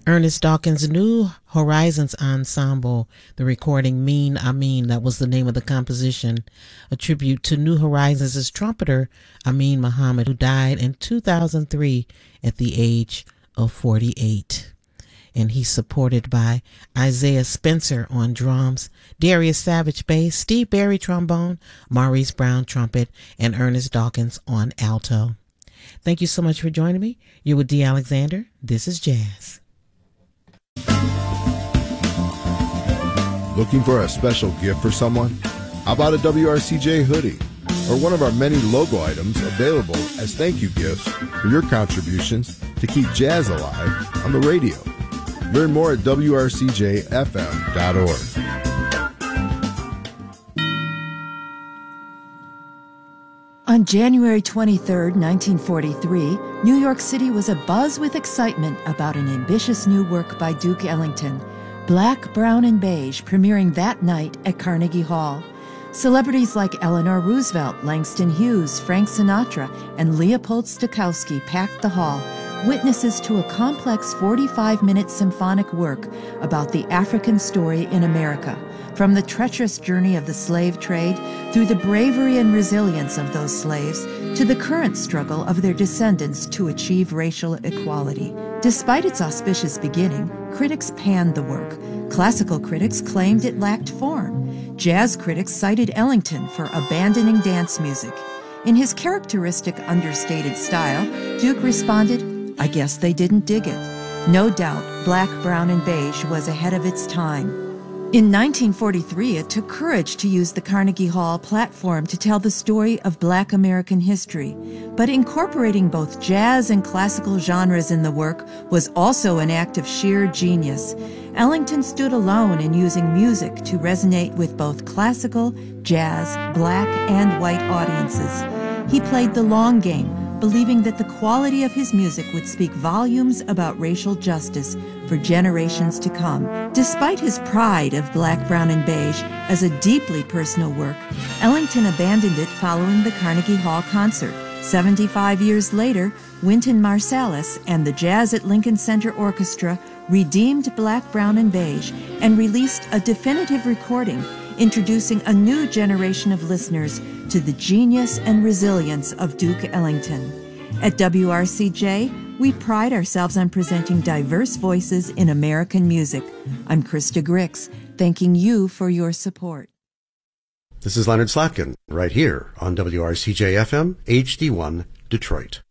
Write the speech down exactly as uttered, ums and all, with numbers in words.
Ernest Dawkins' New Horizons Ensemble, the recording Mean Amin, that was the name of the composition, a tribute to New Horizons' trumpeter Amin Muhammad, who died in two thousand three at the age of forty-eight. And he's supported by Isaiah Spencer on drums, Darius Savage bass, Steve Berry trombone, Maurice Brown trumpet, and Ernest Dawkins on alto. Thank you so much for joining me. You're with Dee Alexander. This is Jazz. Looking for a special gift for someone? How about a W R C J hoodie or one of our many logo items available as thank you gifts for your contributions to keep jazz alive on the radio? Learn more at W R C J F M dot org. On January twenty-third, nineteen forty-three, New York City was abuzz with excitement about an ambitious new work by Duke Ellington, Black, Brown, and Beige, premiering that night at Carnegie Hall. Celebrities like Eleanor Roosevelt, Langston Hughes, Frank Sinatra, and Leopold Stokowski packed the hall, witnesses to a complex forty-five minute symphonic work about the African story in America, from the treacherous journey of the slave trade through the bravery and resilience of those slaves to the current struggle of their descendants to achieve racial equality. Despite its auspicious beginning, critics panned the work. Classical critics claimed it lacked form. Jazz critics cited Ellington for abandoning dance music. In his characteristic understated style, Duke responded, "I guess they didn't dig it." No doubt, Black, Brown, and Beige was ahead of its time. In nineteen forty-three, it took courage to use the Carnegie Hall platform to tell the story of Black American history. But incorporating both jazz and classical genres in the work was also an act of sheer genius. Ellington stood alone in using music to resonate with both classical, jazz, Black, and white audiences. He played the long game, believing that the quality of his music would speak volumes about racial justice for generations to come. Despite his pride of Black, Brown, and Beige as a deeply personal work, Ellington abandoned it following the Carnegie Hall concert. seventy-five years later, Wynton Marsalis and the Jazz at Lincoln Center Orchestra redeemed Black, Brown, and Beige and released a definitive recording introducing a new generation of listeners to the genius and resilience of Duke Ellington. At W R C J, we pride ourselves on presenting diverse voices in American music. I'm Krista Grix, thanking you for your support. This is Leonard Slatkin, right here on W R C J F M, H D one, Detroit.